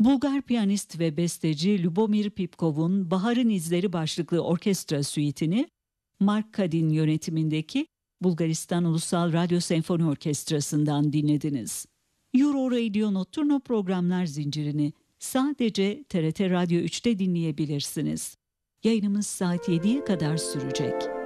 Bulgar piyanist ve besteci Lubomir Pipkov'un Bahar'ın İzleri başlıklı orkestra süitini Mark Kadin yönetimindeki Bulgaristan Ulusal Radyo Senfoni Orkestrası'ndan dinlediniz. Euro Radio Notturno programlar zincirini sadece TRT Radyo 3'te dinleyebilirsiniz. Yayınımız saat 7'ye kadar sürecek.